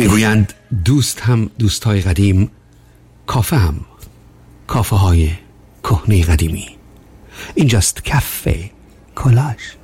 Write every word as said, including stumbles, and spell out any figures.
میگویند دوست هم دوستای قدیم، کافه هم کافه های کهنه قدیمی. اینجاست کافه کلاش.